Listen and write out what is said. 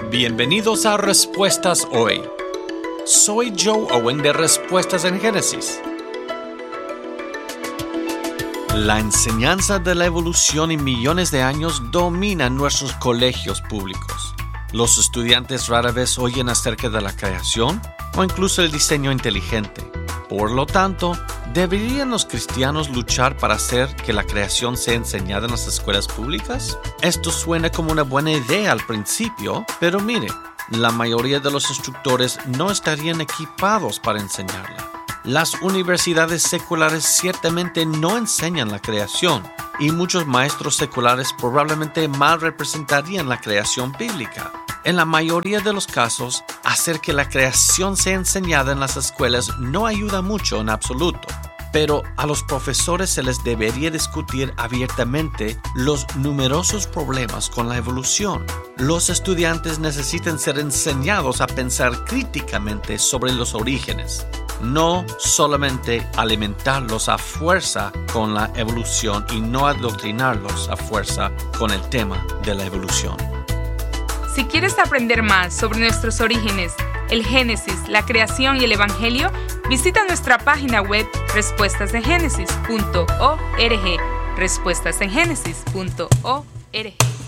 Bienvenidos a Respuestas Hoy. Soy Joe Owen de Respuestas en Génesis. La enseñanza de la evolución en millones de años domina nuestros colegios públicos. Los estudiantes rara vez oyen acerca de la creación o incluso el diseño inteligente. Por lo tanto, ¿deberían los cristianos luchar para hacer que la creación sea enseñada en las escuelas públicas? Esto suena como una buena idea al principio, pero mire, la mayoría de los instructores no estarían equipados para enseñarla. Las universidades seculares ciertamente no enseñan la creación, y muchos maestros seculares probablemente mal representarían la creación bíblica. En la mayoría de los casos, hacer que la creación sea enseñada en las escuelas no ayuda mucho en absoluto. Pero a los profesores se les debería discutir abiertamente los numerosos problemas con la evolución. Los estudiantes necesitan ser enseñados a pensar críticamente sobre los orígenes, no solamente alimentarlos a fuerza con la evolución y no adoctrinarlos a fuerza con el tema de la evolución. Si quieres aprender más sobre nuestros orígenes, el Génesis, la creación y el Evangelio, visita nuestra página web respuestasengenesis.org. respuestasengenesis.org